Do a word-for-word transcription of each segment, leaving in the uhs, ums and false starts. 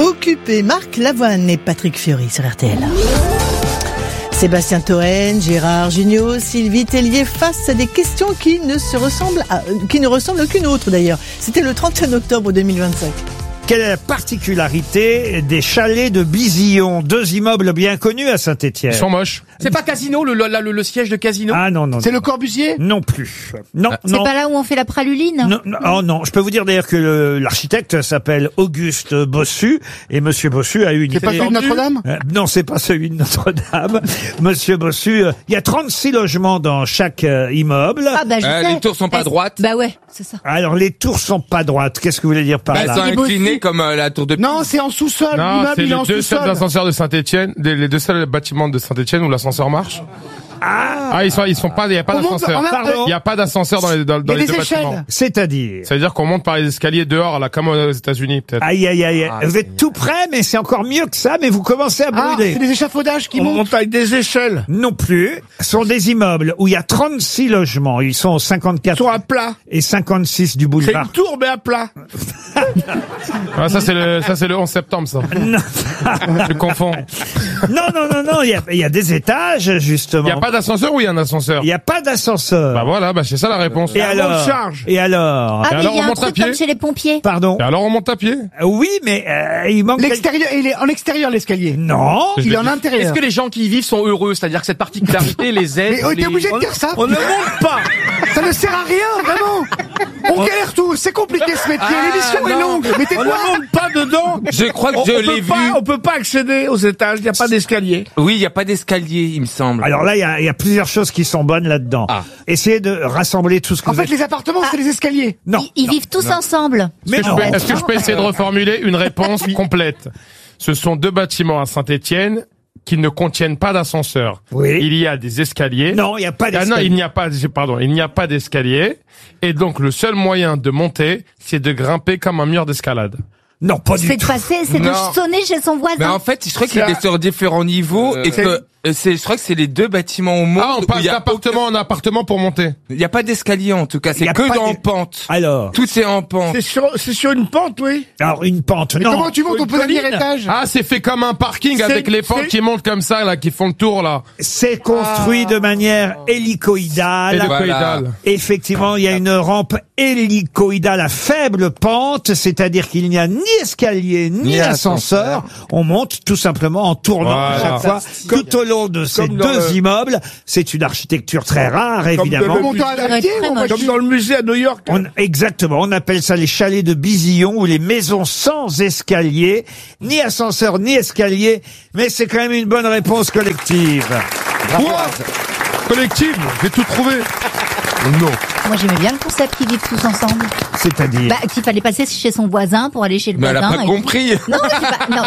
Occupé, Marc Lavoine et Patrick Fiori sur R T L. Sébastien Toen, Gérard Jugnot, Sylvie Tellier face à des questions qui ne se ressemblent à, qui ne ressemblent à aucune autre d'ailleurs. C'était le trente et un octobre deux mille vingt-cinq. Quelle est la particularité des chalets de Bizillon, deux immeubles bien connus à Saint-Étienne? Ils sont moches. C'est pas Casino, le, le, le, le siège de Casino? Ah non, non. C'est non. le Corbusier? Non plus. Non, C'est non. pas là où on fait la praluline? Non, non, oh non, je peux vous dire d'ailleurs que le- l'architecte s'appelle Auguste Bossu et Monsieur Bossu a eu une... C'est pas celui de Notre-Dame? Euh, non, c'est pas celui de Notre-Dame. Monsieur Bossu, euh, il y a trente-six logements dans chaque euh, immeuble. Ah bah je Euh, sais. les tours sont pas Elles- droites. Bah ouais, c'est ça. Alors les tours sont pas droites. Qu'est-ce que vous voulez dire par Bah, là? elles sont Il est inclinées Bossu. comme euh, la tour de Pise. Non, c'est en sous-sol. Non, L'immeuble, c'est il est les en deux seuls sous-sol. ascenseurs de Saint-Étienne, les, les deux seuls bâtiments de Saint-Étienne où l'ascenseur marche. Ah, Ah, ils sont, ils sont pas, il y a pas On monte- d'ascenseur. on a- Pardon. Il y a pas d'ascenseur dans les, dans, dans Il y a les des deux échelles. bâtiments. c'est-à-dire... Ça veut dire qu'on monte par les escaliers dehors, là, comme aux États-Unis, peut-être. Aïe, aïe, aïe. Ah, vous êtes tout près, mais c'est encore mieux que ça, mais vous commencez à Ah, brûler. c'est des échafaudages qui montent. avec des échelles. Non plus. Ce sont des immeubles où il y a trente-six logements. Ils sont au cinquante-quatre. Ils sont à plat. Et cinquante-six du boulevard. tour, mais à plat. Ah, ça c'est le, ça c'est le onze septembre, ça. Non. Je confonds. non, non, non, non. Il y a, il y a des étages, justement. Il y a pas d'ascenseur ou il y a un ascenseur? Il y a pas d'ascenseur. Bah voilà, bah c'est ça la réponse. Et alors? Et alors? Ah Et mais alors, il y a on un monte à truc pied comme chez les pompiers. Pardon? Et alors on monte à pied? Oui, mais euh, il manque... L'extérieur, il est en extérieur, l'escalier. Non. Il est en Est-ce intérieur. que les gens qui y vivent sont heureux? C'est-à-dire que cette particularité les aide? Mais oh, les- t'es obligé de dire ça. On ne monte pas. Ça ne sert à rien, vraiment. On galère tous. C'est compliqué ce métier. Ah, L'émission est non. longue. Mais tais-toi. monte pas dedans. Je crois que je l'ai vu. On peut pas accéder aux étages, il n'y a pas d'escalier. Oui, il y a pas d'escalier, il me semble. Alors là, il y a, il y a plusieurs choses qui sont bonnes là-dedans. Ah. Essayez de rassembler tout ce que En vous fait, les appartements, c'est les escaliers. Non. Ils, ils vivent tous ensemble. Mais Est-ce que non. je peux- Est-ce que je peux essayer de reformuler une réponse complète? Ce sont deux bâtiments à Saint-Étienne qui ne contiennent pas d'ascenseur. Oui. Il y a des escaliers. Non, il n'y a pas Ah non, d'escalier. il n'y a pas, pardon, il n'y a pas d'escalier. Et donc, le seul moyen de monter, c'est de grimper comme un mur d'escalade. Non, pas du C'est de tout. passer, c'est de Non. sonner chez son Mais voisin. en fait, je crois qu'il est sur différents niveaux et que euh, c'est, je crois que c'est les deux bâtiments au monde Ah, on où passe il y a d'appartement en appartement pour monter. Il y a pas d'escalier en tout cas, Il y c'est a que pas dans de- pente. Alors, Tout est en pente. C'est sur, c'est sur une pente, oui. alors une pente, Mais non. comment tu montes au Une premier colline. étage? Ah, c'est fait comme un parking C'est- avec les pentes c'est- qui montent comme ça, là, qui font le tour, là. C'est construit de manière hélicoïdale. Hélicoïdale. Effectivement, il y a une rampe hélicoïdale à faible pente, c'est-à-dire qu'il n'y a ni escalier ni, Ni ascenseur. On monte tout simplement en tournant Voilà. à chaque fois tout au long de ces comme dans deux le- immeubles. C'est une architecture très rare, évidemment. le- On monte à Ça doit la être pied, très on va- moche. Comme dans le musée à New York. On- exactement, on appelle ça les chalets de Bizillon ou les maisons sans escalier, ni ascenseur ni escalier, mais c'est quand même une bonne réponse collective. Quoi? Collective, j'ai tout trouvé. Non. Moi j'aimais bien le concept qu'ils vivent tous ensemble. C'est-à-dire Bah qu'il fallait passer chez son voisin pour aller chez le Mais elle voisin. a pas et- compris. Non, mais j'ai pas- non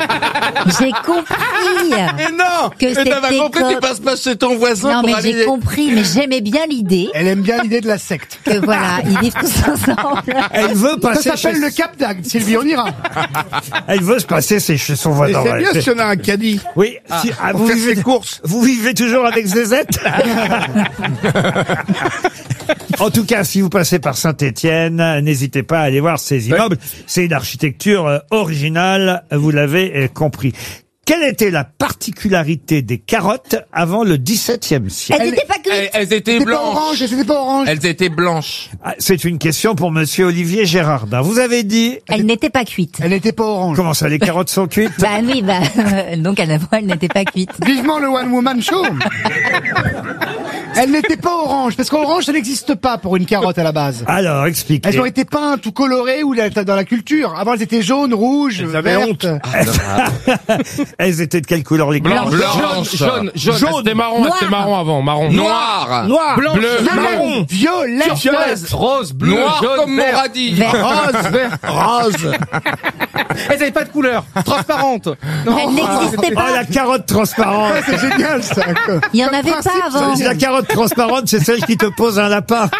mais j'ai compris. Mais non. Que Mais t'as pas c'était compris, comme- tu passes pas chez ton voisin Non pour mais aller. j'ai compris, mais j'aimais bien l'idée Elle aime bien l'idée de la secte. que voilà, ils vivent tous ensemble. Elle veut Ça passer s'appelle chez... le Cap d'Agde. Sylvie, on ira. Elle veut se passer c'est chez son Et voisin. c'est ouais. bien si on a un caddie. Oui, si- ah, Pour vous, faire vivez, ses courses. vous vivez toujours avec Zézette. En tout cas, si vous passez par Saint-Étienne, n'hésitez pas à aller voir ces immeubles. C'est une architecture euh, originale, vous l'avez euh, compris. Quelle était la particularité des carottes avant le dix-septième siècle? Elles n'étaient pas Elles, cuites. elles étaient C'était pas blanches. orange, c'était pas orange. Elles étaient blanches. Ah, c'est une question pour monsieur Olivier Gérardin. Vous avez dit... Elles n'étaient pas cuites. Elle n'était pas orange. Comment ça, les carottes sont cuites? Bah oui, bah donc à la fois elles n'étaient pas cuites. Vivement le One Woman Show. Elle n'était pas orange, parce qu'orange, ça n'existe pas pour une carotte à la base. Alors, expliquez. Elles ont été peintes ou colorées ou la- dans la culture. Avant, elles étaient jaunes, rouges, Elles avaient vertes. Elles étaient de quelle couleur, les carottes? Blanches. Jaune, jaune, jaune. C'était marron, Noir. c'était marron avant, marron. Noir. Noir. Bleu, Violet, violet, Turquoise. rose, bleu, Noir jaune, comme mon vert. radis. Vert. Rose, vert, rose. Elles avaient pas de couleur. Transparente. Elles n'existaient Oh, pas. la carotte transparente. C'est génial, ça. quoi. Il y en avait pas avant. La carotte transparente, c'est celle qui te pose un lapin.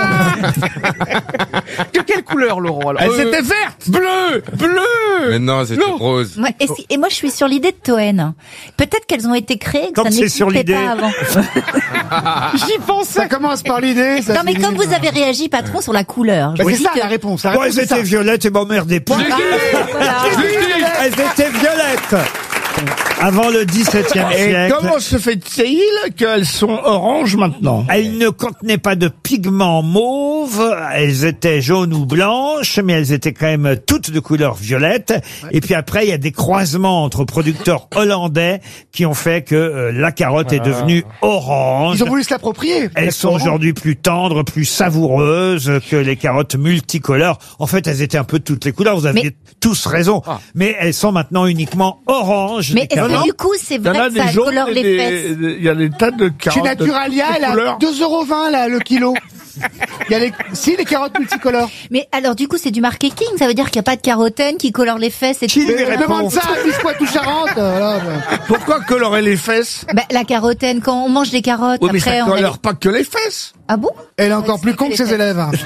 De quelle couleur, Laurent, alors? Elles étaient vertes. Bleu, bleu. Mais non, c'était rose. Ouais, et, si- et moi je suis sur l'idée de Toen. Peut-être qu'elles ont été créées, que Comme ça c'est sur n'existait l'idée. pas avant. J'y pense. Ça commence par l'idée. ça Non mais finit- comme vous avez réagi patron sur la couleur, je Bah, vous c'est dis ça que- la réponse. La Bon, réponse, elles c'est ça. étaient violettes et m'emmerdez pas. Voilà. Elles Elles étaient violettes avant le dix-septième Et siècle. comment se fait-il qu'elles sont oranges maintenant? Elles ne contenaient pas de pigments mauves, elles étaient jaunes ou blanches, mais elles étaient quand même toutes de couleur violette. Et puis après, il y a des croisements entre producteurs hollandais qui ont fait que euh, la carotte est devenue orange. Ils ont voulu se l'approprier. Elles sont aujourd'hui plus tendres, plus savoureuses que les carottes multicolores. En fait, elles étaient un peu de toutes les couleurs. Vous aviez Mais- tous raison. Mais elles sont maintenant uniquement oranges. Mais les est-ce carottes. que du coup, c'est Il y en vrai a que ça des jaunes colore et les des- fesses? des- il y a des tas de Chez carottes. de Naturalia, toutes elle a couleurs. deux euros vingt là, le kilo. Il y a les, si, les carottes multicolores. Mais alors, du coup, c'est du marketing. Ça veut dire qu'il n'y a pas de carotène qui colore les fesses et Qui tout. lui Mais répond? demande ça à Miss Poitou-Charentes. euh, voilà, bah. Pourquoi colorer les fesses? Bah, la carotène, quand on mange des carottes, Oui, mais après, ça on a... colore pas que les fesses. Ah bon? Elle est encore plus con que ses élèves. Hein.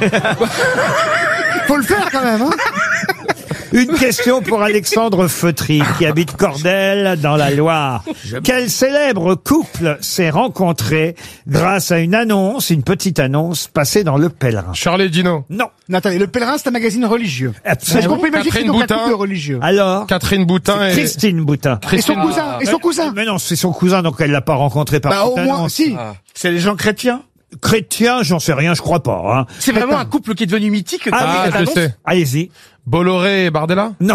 Faut le faire quand même. Hein. Une question pour Alexandre Feutry, qui habite Cordel, dans la Loire. Quel célèbre couple s'est rencontré grâce à une annonce, une petite annonce, passée dans Le Pèlerin? Charlie Dino. Non, Non, attendez, le Pèlerin, c'est un magazine religieux. absolument. Est-ce qu'on peut imaginer Catherine qu'ils ont un Boutin. couple religieux? Alors, Catherine Boutin et... Christine Boutin. Et son Christine- cousin, et son cousin. Mais non, c'est son cousin, donc elle l'a pas rencontré par Bah, au petite moins, annonce. si. C'est les gens chrétiens. Chrétien, j'en sais rien, je crois pas. Hein. C'est vraiment un couple qui est devenu mythique. Ah, Ah, cette je annonce. sais. Allez-y. Bolloré et Bardella. Non.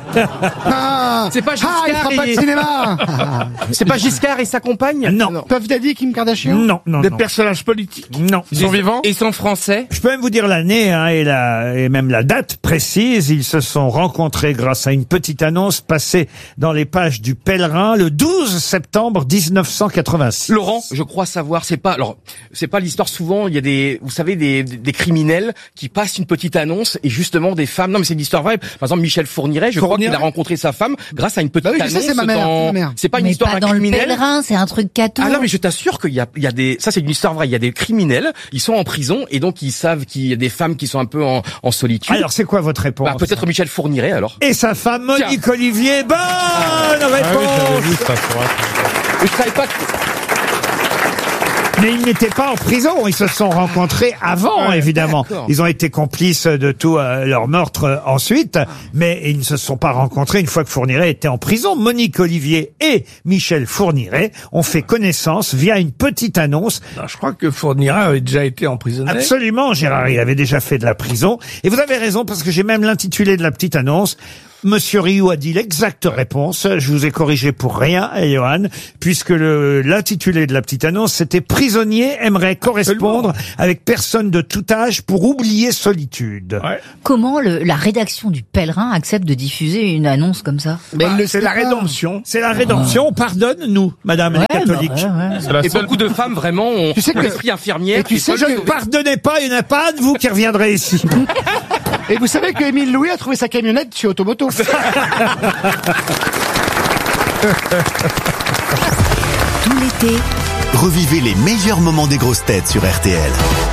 Ah, C'est pas ah, il Giscard fera pas de et- cinéma. C'est pas Giscard et sa compagne? non. Puff Daddy et Kim Kardashian. Non, non, Des non. personnages politiques. Non. Ils sont vivants? Ils sont français. Je peux même vous dire l'année hein, et, la, et même la date précise. Ils se sont rencontrés grâce à une petite annonce passée dans les pages du Pèlerin le douze septembre mille neuf cent quatre-vingt-six. Laurent, je crois savoir, c'est pas, alors, c'est pas l'histoire souvent, il y a des, vous savez, des, des criminels qui passent une petite annonce et justement des femmes, non mais c'est une histoire vraie. Par exemple, Michel Fourniret, je crois Fourniret. qu'il a rencontré sa femme grâce à une petite Bah oui, je annonce. sais, c'est ma mère, dans- c'est ma mère. C'est pas une Mais histoire pas d'un dans le criminel. pèlerin, c'est un truc cateau. Ah non, mais je t'assure qu'il y a, il y a des, ça c'est une histoire vraie. Il y a des criminels, ils sont en prison et donc ils savent qu'il y a des femmes qui sont un peu en, en solitude. Alors, c'est quoi votre réponse? Bah, peut-être Michel Fourniret alors. Et sa femme Monique Olivier. Bonne Ah oui, j'avais réponse. vu ça sur un- Je savais pas. que- Mais ils n'étaient pas en prison. Ils se sont rencontrés avant, évidemment. d'accord. Ils ont été complices de tout euh, leur meurtre euh, ensuite, mais ils ne se sont pas rencontrés une fois que Fourniret était en prison. Monique Olivier et Michel Fourniret ont fait connaissance via une petite annonce. Non, je crois que Fourniret avait déjà été emprisonné. Absolument, Gérard, il avait déjà fait de la prison. Et vous avez raison, parce que j'ai même l'intitulé de la petite annonce. Monsieur Rioux a dit l'exacte réponse. Je vous ai corrigé pour rien, Johan, puisque le- l'intitulé de la petite annonce, c'était « Prisonnier aimerait correspondre avec personne de tout âge pour oublier solitude Ouais. Comment le, la rédaction du Pèlerin accepte de diffuser une annonce comme ça? Mais Bah, elle le c'est sait la pas. rédemption. C'est la rédemption. Pardonne-nous, madame les catholiques. bah, ouais, ouais. C'est la Et seule. beaucoup de femmes vraiment ont Tu sais que- l'esprit infirmière. Et tu qui sais, veulent je- se- Pardonnez pas, il n'y en a pas un de vous qui reviendrait ici. Et vous savez que Émile Louis a trouvé sa camionnette chez Automoto. Tout l'été, revivez les meilleurs moments des grosses têtes sur R T L.